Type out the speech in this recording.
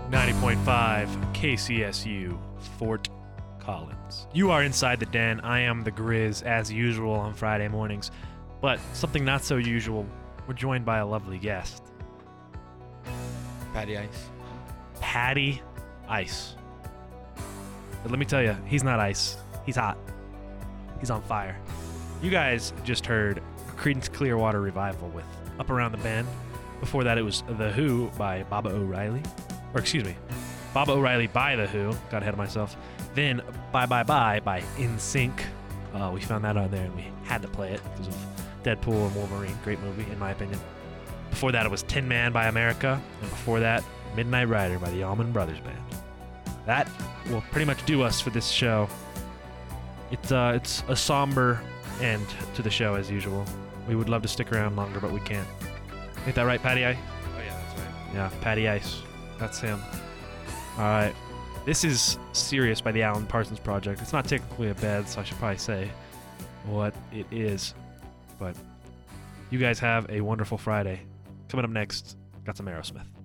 90.5 KCSU, Fort Collins. You are inside the den. I am the Grizz, as usual on Friday mornings. But something not so usual, we're joined by a lovely guest. Patty Ice. Patty Ice. But let me tell you, he's not ice. He's hot. He's on fire. You guys just heard Creedence Clearwater Revival with Up Around the Bend. Before that, it was The Who by Baba O'Riley. Or excuse me, Baba O'Riley by The Who. Got ahead of myself. Then Bye Bye Bye by NSYNC. We found that on there and we had to play it because of Deadpool and Wolverine. Great movie, in my opinion. Before that, it was Tin Man by America. And before that, Midnight Rider by the Allman Brothers Band. That will pretty much do us for this show. It's a somber end to the show as usual. We would love to stick around longer, but we can't. Ain't that right, Patty Ice? Oh yeah, that's right. Yeah, Patty Ice. That's him. All right. This is Sirius by the Alan Parsons Project. It's not technically a bed, so I should probably say what it is. But you guys have a wonderful Friday. Coming up next, got some Aerosmith.